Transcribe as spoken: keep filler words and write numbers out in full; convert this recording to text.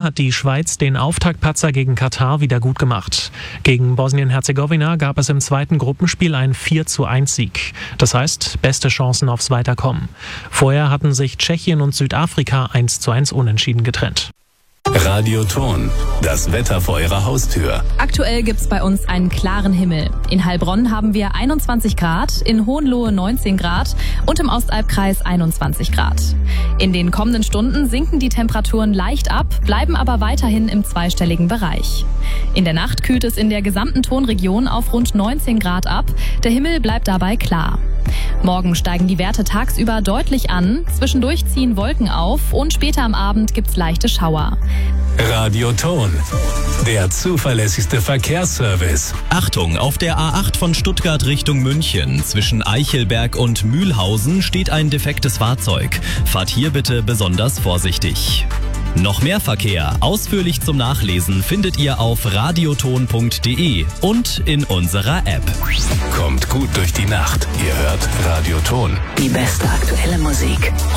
hat die Schweiz den Auftaktpatzer gegen Katar wieder gut gemacht. Gegen Bosnien-Herzegowina gab es im zweiten Gruppenspiel einen vier zu eins Sieg. Das heißt, beste Chancen aufs Weiterkommen. Vorher hatten sich Tschechien und Südafrika eins zu eins unentschieden getrennt. Radioton, das Wetter vor Ihrer Haustür. Aktuell gibt's bei uns einen klaren Himmel. In Heilbronn haben wir einundzwanzig Grad, in Hohenlohe neunzehn Grad und im Ostalbkreis einundzwanzig Grad. In den kommenden Stunden sinken die Temperaturen leicht ab, bleiben aber weiterhin im zweistelligen Bereich. In der Nacht kühlt es in der gesamten Tonregion auf rund neunzehn Grad ab. Der Himmel bleibt dabei klar. Morgen steigen die Werte tagsüber deutlich an, zwischendurch ziehen Wolken auf und später am Abend gibt's leichte Schauer. Radioton, der zuverlässigste Verkehrsservice. Achtung, auf der A acht von Stuttgart Richtung München zwischen Eichelberg und Mühlhausen steht ein defektes Fahrzeug. Fahrt hier bitte besonders vorsichtig. Noch mehr Verkehr, ausführlich zum Nachlesen, findet ihr auf radioton punkt de und in unserer App. Kommt gut durch die Nacht. Ihr hört Radioton. Die beste aktuelle Musik.